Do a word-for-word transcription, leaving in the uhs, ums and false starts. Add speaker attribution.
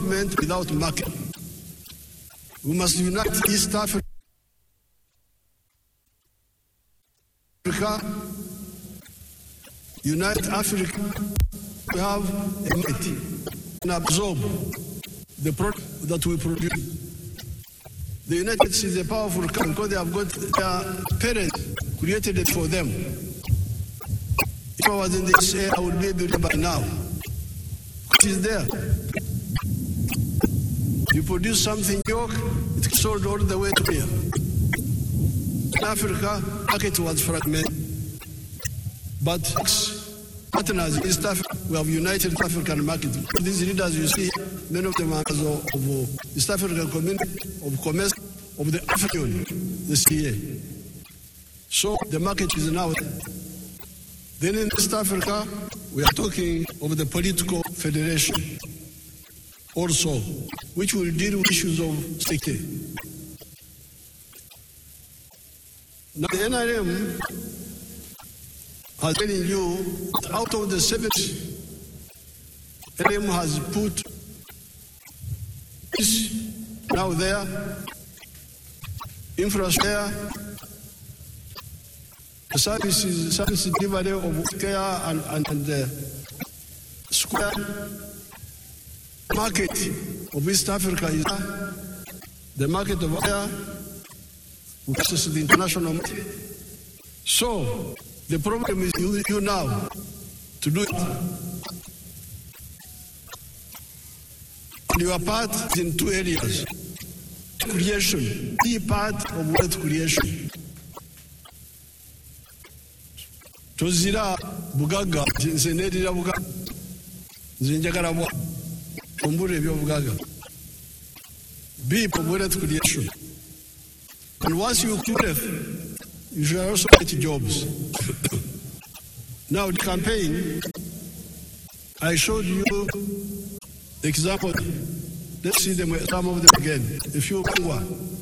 Speaker 1: development without market. We must unite East Africa, unite Africa. We have a unity and absorb the product that we produce. The United States is a powerful country because they have got their parents created it for them. If I was in this area, I would be able by now. It is there. You produce something in York, it's sold all the way to here. In Africa, market was fragmented. But partners in East Africa, we have united African market. These leaders you see, many of them are of, of East African community, of commerce, of the African, the C A. So the market is now there. Then in East Africa, we are talking of the political federation also, which will deal with issues of security. Now the N R M has telling you that out of the seven, N R M has put this now there, infrastructure, the services, service delivery of care and, and, and the square market of East Africa is the market of air, which access the international market. So the problem is you, you now to do it. And your part is in two areas. Creation, key part of wealth creation. Tozira bugaga, zinsenedira bugaga, zinjagara bwa, kumbure byo bugaga. Be for wealth creation. And once you create, you should also get jobs. Now the campaign, I showed you the example. Let's see them, some of them again. A few more.